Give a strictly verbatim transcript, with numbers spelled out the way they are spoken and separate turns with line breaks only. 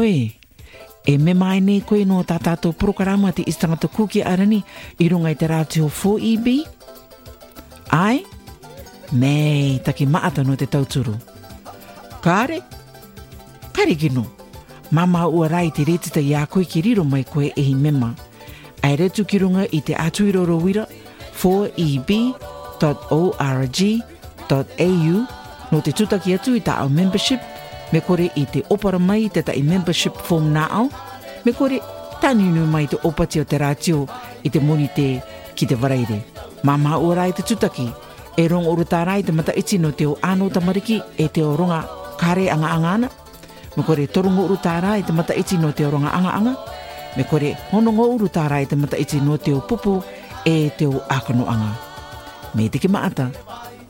Oe, e me mai nei koe no tātātou programa te istangata kuki arani i runga i te radio four E B? Ai? Mei, taki maata no te tauturu. Kāre? Kare kino. Mama ua rai te retita i a koe ki riro mai koe e hi mema. Ai retu ki runga i te atuiroro wira four E B dot org dot A U no te tutaki atu i ta au membership me kore i te opara mai te ta i membership form na au me kore taninu mai te opati o te ratio i te moni te ki te waraire. Mama ua rai te tutaki e rong uru tā rai te mata iti no te o ano tamariki e te o ronga kare anga anga ana me kore torongo uru tā rai te mata iti no te o ronga anga anga me kore honongo uru tā rai te mata iti no te o pupu e te o akano anga. Me te ki maata.